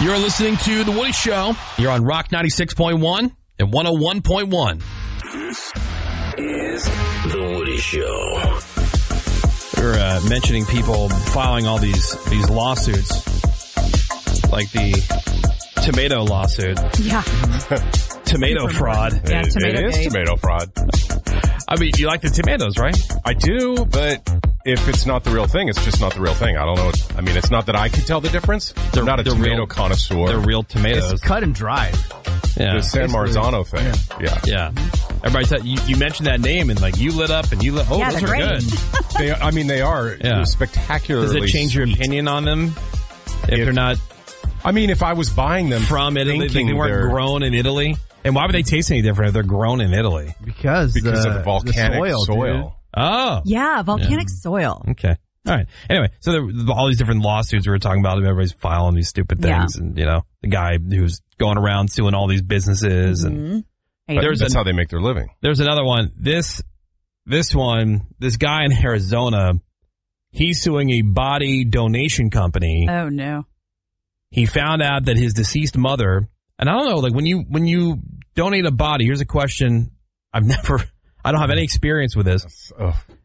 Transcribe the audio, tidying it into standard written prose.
You're listening to The Woody Show. You're on Rock 96.1 and 101.1. This is The Woody Show. We were mentioning people filing all these lawsuits, like the tomato lawsuit. Yeah. Tomato fraud. Yeah, It is tomato fraud. I mean, you like the tomatoes, right? I do, but if it's not the real thing, it's just not the real thing. I don't know. I mean, it's not that I can tell the difference. I'm not a tomato connoisseur. They're real tomatoes. It's cut and dried. Yeah. The San Marzano thing. Yeah. Everybody said, you mentioned that name and like you lit up and you lit. Oh, Yeah, those they're are great. Good. They are spectacularly Does it change your sweet. opinion on them if they're not I mean, if I was buying them from Italy, thinking they weren't grown in Italy? And why would they taste any different if they're grown in Italy? Because of the volcanic soil. Dude. Oh. Yeah, volcanic soil. Okay. All right. Anyway, so all these different lawsuits we were talking about, everybody's filing these stupid things. And, the guy who's going around suing all these businesses. And that's how they make their living. There's another one. This guy in Arizona, he's suing a body donation company. Oh, no. He found out that his deceased mother, and I don't know, like when you donate a body, here's a question I don't have any experience with this.